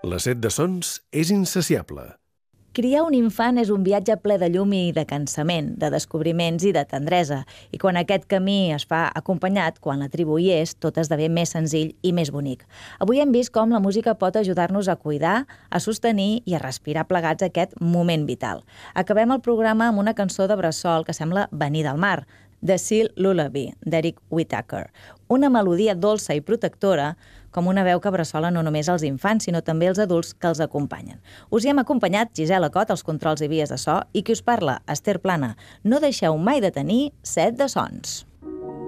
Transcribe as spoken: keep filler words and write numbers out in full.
La set de sons és insaciable. Criar un infant és un viatge ple de llum i de cansament, de descobriments i de tendresa. I quan aquest camí es fa acompanyat, quan la tribu hi és, tot esdevé més senzill i més bonic. Avui hem vist com la música pot ajudar-nos a cuidar, a sostenir i a respirar plegats aquest moment vital. Acabem el programa amb una cançó de bressol que sembla venir del mar, The Seal Lullaby, d'Eric Whitacre. Una melodia dolça i protectora, com una veu que bressola no només els infants, sinó també els adults que els acompanyen. Us hi hem acompanyat Gisela Cot, als controls i vies de so, i qui us parla, Esther Plana. No deixeu mai de tenir set de sons.